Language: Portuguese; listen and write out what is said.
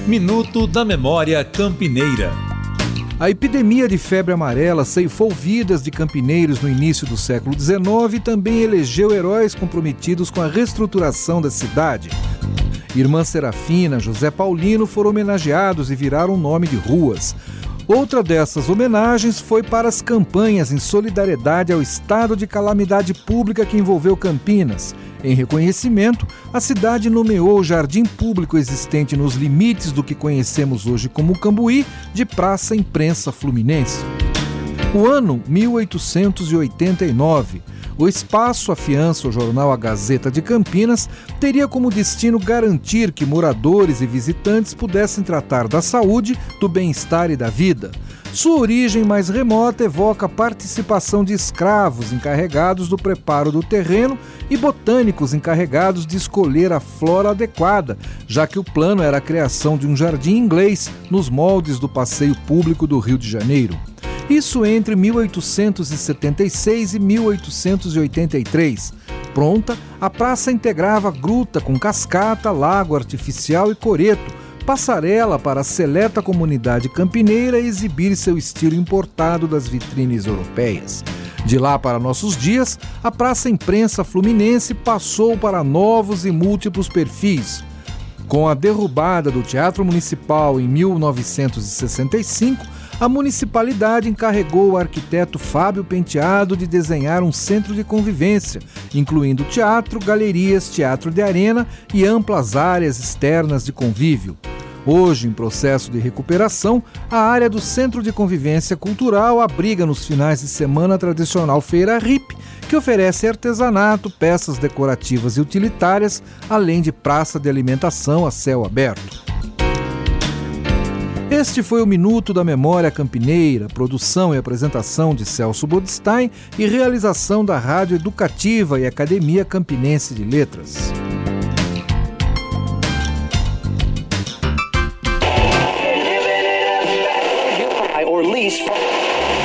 Minuto da Memória Campineira. A epidemia de febre amarela ceifou vidas de campineiros no início do século XIX e também elegeu heróis comprometidos com a reestruturação da cidade. Irmã Serafina, José Paulino foram homenageados e viraram nome de ruas. Outra dessas homenagens foi para as campanhas em solidariedade ao estado de calamidade pública que envolveu Campinas. Em reconhecimento, a cidade nomeou o jardim público existente nos limites do que conhecemos hoje como Cambuí de Praça Imprensa Fluminense. O ano 1889. O espaço afiança o jornal A Gazeta de Campinas teria como destino garantir que moradores e visitantes pudessem tratar da saúde, do bem-estar e da vida. Sua origem mais remota evoca a participação de escravos encarregados do preparo do terreno e botânicos encarregados de escolher a flora adequada, já que o plano era a criação de um jardim inglês nos moldes do passeio público do Rio de Janeiro. Isso entre 1876 e 1883. Pronta, a praça integrava gruta com cascata, lago artificial e coreto, passarela para a seleta comunidade campineira exibir seu estilo importado das vitrines europeias. De lá para nossos dias, a Praça Imprensa Fluminense passou para novos e múltiplos perfis. Com a derrubada do Teatro Municipal em 1965, a municipalidade encarregou o arquiteto Fábio Penteado de desenhar um centro de convivência, incluindo teatro, galerias, teatro de arena e amplas áreas externas de convívio. Hoje, em processo de recuperação, a área do Centro de Convivência Cultural abriga nos finais de semana a tradicional Feira Hip, que oferece artesanato, peças decorativas e utilitárias, além de praça de alimentação a céu aberto. Este foi o Minuto da Memória Campineira, produção e apresentação de Celso Bodstein e realização da Rádio Educativa e Academia Campinense de Letras. Or lease